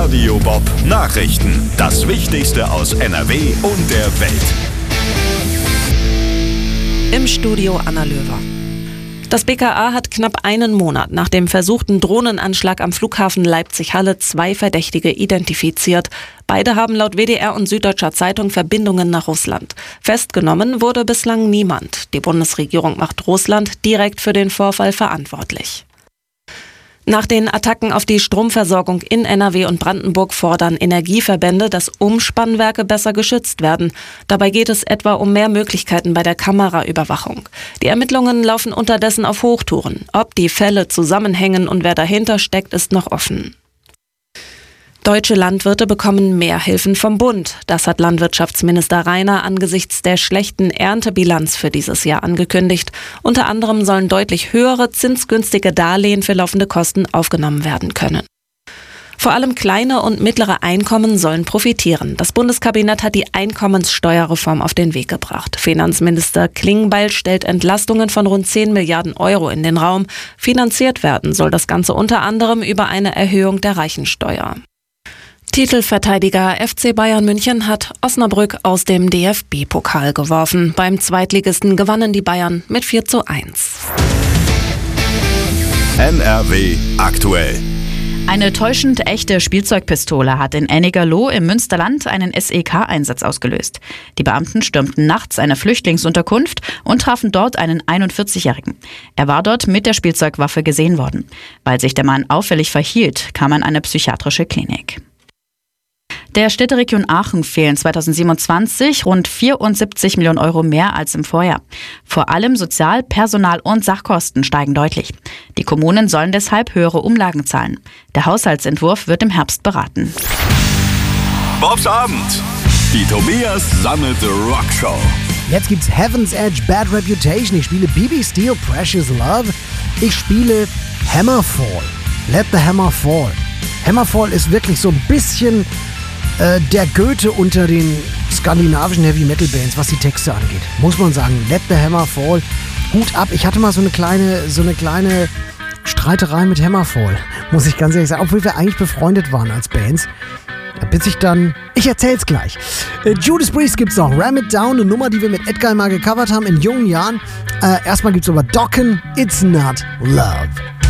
Radio Bob Nachrichten. Das Wichtigste aus NRW und der Welt. Im Studio Anna Löwer. Das BKA hat knapp einen Monat nach dem versuchten Drohnenanschlag am Flughafen Leipzig-Halle 2 Verdächtige identifiziert. Beide haben laut WDR und Süddeutscher Zeitung Verbindungen nach Russland. Festgenommen wurde bislang niemand. Die Bundesregierung macht Russland direkt für den Vorfall verantwortlich. Nach den Attacken auf die Stromversorgung in NRW und Brandenburg fordern Energieverbände, dass Umspannwerke besser geschützt werden. Dabei geht es etwa um mehr Möglichkeiten bei der Kameraüberwachung. Die Ermittlungen laufen unterdessen auf Hochtouren. Ob die Fälle zusammenhängen und wer dahinter steckt, ist noch offen. Deutsche Landwirte bekommen mehr Hilfen vom Bund. Das hat Landwirtschaftsminister Rainer angesichts der schlechten Erntebilanz für dieses Jahr angekündigt. Unter anderem sollen deutlich höhere zinsgünstige Darlehen für laufende Kosten aufgenommen werden können. Vor allem kleine und mittlere Einkommen sollen profitieren. Das Bundeskabinett hat die Einkommenssteuerreform auf den Weg gebracht. Finanzminister Klingbeil stellt Entlastungen von rund 10 Milliarden Euro in den Raum. Finanziert werden soll das Ganze unter anderem über eine Erhöhung der Reichensteuer. Titelverteidiger FC Bayern München hat Osnabrück aus dem DFB-Pokal geworfen. Beim Zweitligisten gewannen die Bayern mit 4:1. NRW aktuell. Eine täuschend echte Spielzeugpistole hat in Ennigerloh im Münsterland einen SEK-Einsatz ausgelöst. Die Beamten stürmten nachts eine Flüchtlingsunterkunft und trafen dort einen 41-Jährigen. Er war dort mit der Spielzeugwaffe gesehen worden. Weil sich der Mann auffällig verhielt, kam er in eine psychiatrische Klinik. Der Städteregion Aachen fehlen 2027 rund 74 Millionen Euro mehr als im Vorjahr. Vor allem Sozial-, Personal- und Sachkosten steigen deutlich. Die Kommunen sollen deshalb höhere Umlagen zahlen. Der Haushaltsentwurf wird im Herbst beraten. Bobs Abend. Die Tobias Sammelte Rockshow. Jetzt gibt's Heaven's Edge, Bad Reputation. Ich spiele BB Steel, Precious Love. Ich spiele Hammerfall. Let the Hammer Fall. Hammerfall ist wirklich so ein bisschen der Goethe unter den skandinavischen Heavy-Metal-Bands, was die Texte angeht. Muss man sagen, Let the Hammer Fall, Hut ab. Ich hatte mal so eine kleine Streiterei mit Hammerfall, muss ich ganz ehrlich sagen. Obwohl wir eigentlich befreundet waren als Bands. Bis ich erzähl's gleich. Judas Priest gibt's noch. Ram It Down, eine Nummer, die wir mit Edguy mal gecovert haben in jungen Jahren. Erstmal gibt's aber Dokken, It's Not Love.